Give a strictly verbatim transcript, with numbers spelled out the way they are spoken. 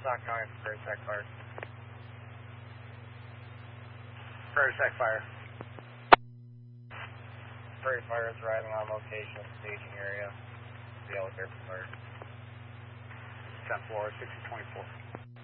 not calling for Prairie Tech Fire. Prairie Tech Fire. Prairie Fire is arriving on location, staging area. The elevator fire. ten four, sixty twenty-four.